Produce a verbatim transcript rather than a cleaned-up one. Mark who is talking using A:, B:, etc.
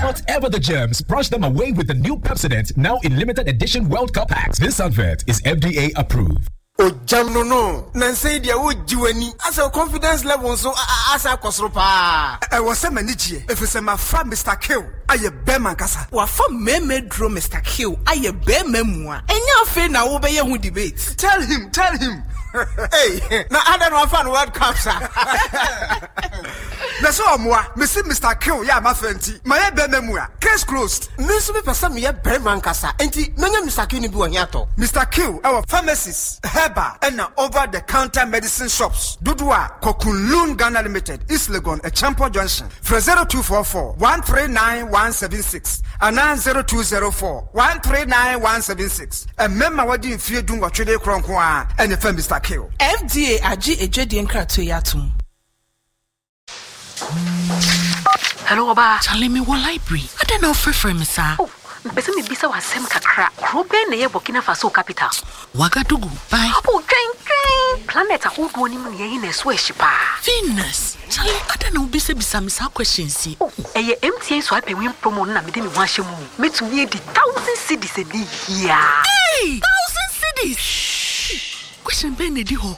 A: Whatever the germs, brush them away with the new Pepsodent, now in limited edition World Cup packs. This advert is F D A approved.
B: O jam no no na say dia wo jiwani as a confidence level so asa kosoro pa e wo se manichie efese ma fa Mister Kill aye Beman kasa
C: wa fa meme dro Mister Kill aye Beman mu a enya afi na wo be ye hu debate.
B: Tell him tell him hey na ada no fa no World Cup sa na so omoa me see Mister Kill ya ma fanti ma ye Beman mu a case closed me so be person me ye Beman kasa enti menya Mister Kill ni bi wo hiato Mister Kill our pharmacies and over the counter medicine shops. Dudua Kokunlun Ghana Limited, East Legon, a Champo Junction. For zero two four four one three nine one seven six and nine zero two zero four one three nine one seven six. A member wadi in fear doing what you cronkwa and the firm Mister Kill.
C: F D A Aji Ejedi Nkrato Yatum.
D: Hello, Oba.
E: Charlie me one library. I don't know for for me, sir.
D: Bese me bisa wasem kakra. Krobe na ye Burkina Faso capital.
E: Wagadugu. Bye.
D: Apo train train. Planet a whole one in ye na so shipa.
E: Venus. Charlie, I don't know bisa bisa me sa questions.
D: Oh, eh ye M T N so I win promo na me de me wan shemu. Me to me di thousand cedis a day here.
E: Hey, thousand cedis. Question ben e di ho.